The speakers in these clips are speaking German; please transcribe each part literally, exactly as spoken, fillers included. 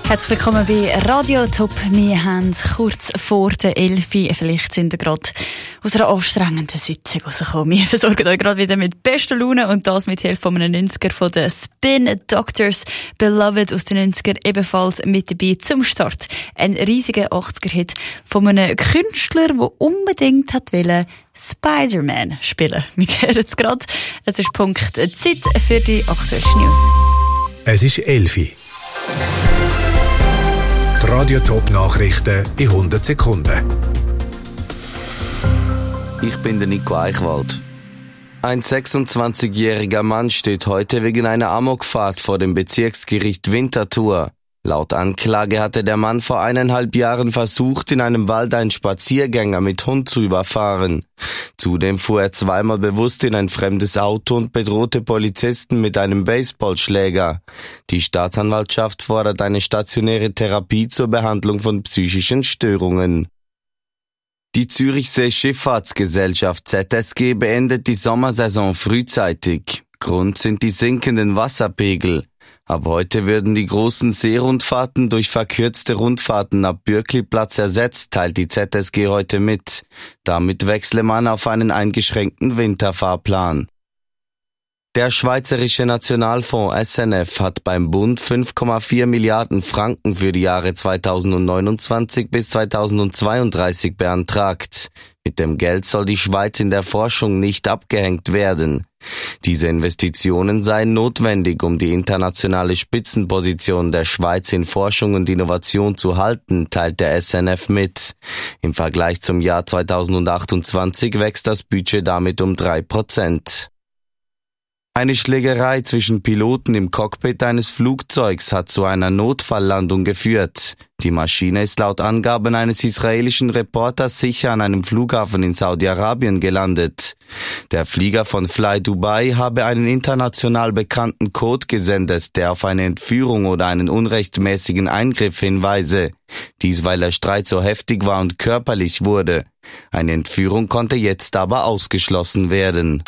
Herzlich willkommen bei Radio Top. Wir haben kurz vor der elf. Vielleicht sind ihr gerade aus einer anstrengenden Sitzung rausgekommen. Wir versorgen euch gerade wieder mit bester Laune und das mit Hilfe von einem neunziger von den Spin Doctors. Beloved aus den neunzigern ebenfalls mit dabei zum Start. Ein riesiger achtziger-Hit von einem Künstler, der unbedingt hat wollen Spider-Man spielen. Wir hören es gerade. Es ist Punkt Zeit für die aktuellsten News. Es ist elf. Die Radio Top Nachrichten in hundert Sekunden. Ich bin der Nico Eichwald. Ein sechsundzwanzigjähriger Mann steht heute wegen einer Amokfahrt vor dem Bezirksgericht Winterthur. Laut Anklage hatte der Mann vor eineinhalb Jahren versucht, in einem Wald einen Spaziergänger mit Hund zu überfahren. Zudem fuhr er zweimal bewusst in ein fremdes Auto und bedrohte Polizisten mit einem Baseballschläger. Die Staatsanwaltschaft fordert eine stationäre Therapie zur Behandlung von psychischen Störungen. Die Zürichsee Schifffahrtsgesellschaft Z S G beendet die Sommersaison frühzeitig. Grund sind die sinkenden Wasserpegel. Ab heute würden die großen Seerundfahrten durch verkürzte Rundfahrten ab Bürkliplatz ersetzt, teilt die Z S G heute mit. Damit wechsle man auf einen eingeschränkten Winterfahrplan. Der Schweizerische Nationalfonds S N F hat beim Bund fünf Komma vier Milliarden Franken für die Jahre zweitausendneunundzwanzig bis zweitausendzweiunddreißig beantragt. Mit dem Geld soll die Schweiz in der Forschung nicht abgehängt werden. Diese Investitionen seien notwendig, um die internationale Spitzenposition der Schweiz in Forschung und Innovation zu halten, teilt der S N F mit. Im Vergleich zum Jahr zweitausendachtundzwanzig wächst das Budget damit um drei Prozent. Eine Schlägerei zwischen Piloten im Cockpit eines Flugzeugs hat zu einer Notfalllandung geführt. Die Maschine ist laut Angaben eines israelischen Reporters sicher an einem Flughafen in Saudi-Arabien gelandet. Der Flieger von Fly Dubai habe einen international bekannten Code gesendet, der auf eine Entführung oder einen unrechtmäßigen Eingriff hinweise. Dies, weil der Streit so heftig war und körperlich wurde. Eine Entführung konnte jetzt aber ausgeschlossen werden.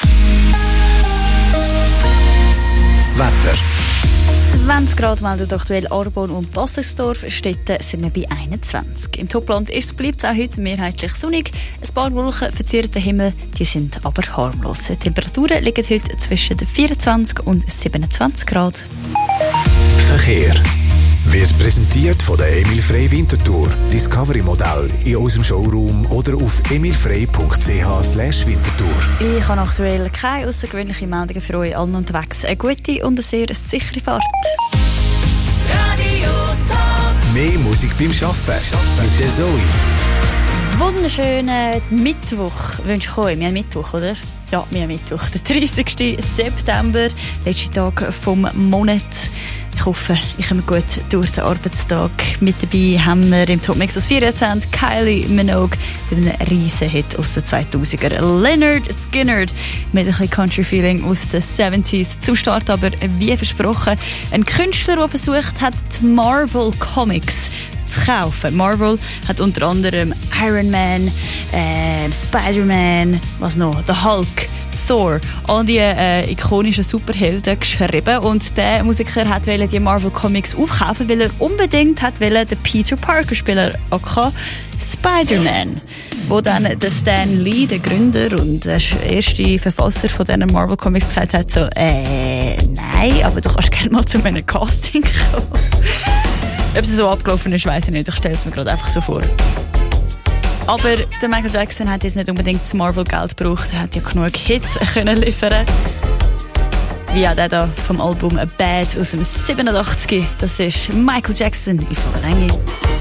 Wetter. zwanzig Grad meldet aktuell Arbon und Bassersdorf. Städte sind wir bei einundzwanzig. Im Topland ist es bleibt auch heute mehrheitlich sonnig. Ein paar Wolken verzieren den Himmel, die sind aber harmlos. Die Temperaturen liegen heute zwischen vierundzwanzig und siebenundzwanzig Grad. Verkehr wird präsentiert von der Emil Frey Winterthur. Discovery Modell in unserem Showroom oder auf emilfrey punkt c h slash winterthur. Ich habe aktuell keine außergewöhnlichen Meldungen für euch allen unterwegs. Eine gute und eine sehr sichere Fahrt. Radio Top. Mehr Musik beim Arbeiten mit der Zoe. Wunderschönen Mittwoch wünsche ich euch. Wir haben Mittwoch, oder? Ja, wir haben Mittwoch, der dreißigsten September, letzter Tag vom Monat. Ich hoffe, ich komme gut durch den Arbeitstag. Mit dabei haben wir im Topmix aus vierundzwanzig Kylie Minogue mit einem riesen Hit aus den zweitausender. Leonard Skinner mit ein bisschen Country-Feeling aus den siebziger. Zum Start aber, wie versprochen, ein Künstler, der versucht hat, die Marvel Comics zu kaufen. Marvel hat unter anderem Iron Man, äh, Spider-Man, was noch, The Hulk, Thor, all die äh, ikonischen Superhelden geschrieben und der Musiker hat wollte die Marvel Comics aufkaufen, weil er unbedingt hat wollte den Peter Parker spielen, aka Spider-Man, wo dann der Stan Lee, der Gründer und der erste Verfasser von diesen Marvel Comics, gesagt hat so, äh, nein, aber du kannst gerne mal zu meinem Casting kommen. Ob es so abgelaufen ist, weiss ich nicht, ich stelle es mir gerade einfach so vor. Aber der Michael Jackson hat jetzt nicht unbedingt das Marvel-Geld gebraucht. Er hat ja genug Hits können liefern. Wie auch der da vom Album A Bad aus dem siebenundachtziger. Das ist Michael Jackson in voller Länge.